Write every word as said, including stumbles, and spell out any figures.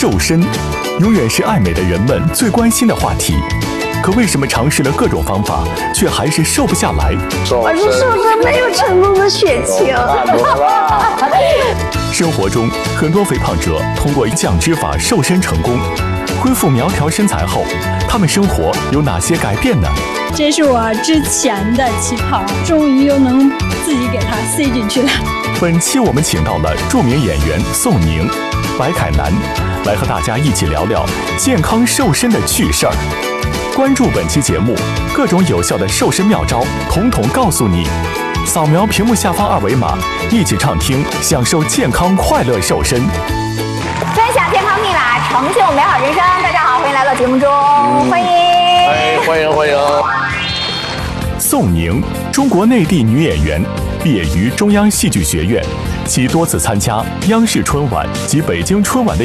瘦身，永远是爱美的人们最关心的话题。可为什么尝试了各种方法，却还是瘦不下来？ 我是瘦身没有成功的血清。 生活中，很多肥胖者通过降脂法瘦身成功，恢复苗条身材后，他们生活有哪些改变呢？ 这是我之前的旗袍，终于又能自己给它塞进去了。 本期我们请到了著名演员宋宁、白凯南，来和大家一起聊聊健康瘦身的趣事儿。关注本期节目，各种有效的瘦身妙招，统统告诉你。扫描屏幕下方二维码，一起畅听，享受健康快乐瘦身， 分享健康密码，成就美好人生。大家好，欢迎来到节目中，嗯、欢迎， 哎，欢迎欢迎。 宋宁，中国内地女演员，毕业于中央戏剧学院，其多次参加央视春晚及北京春晚的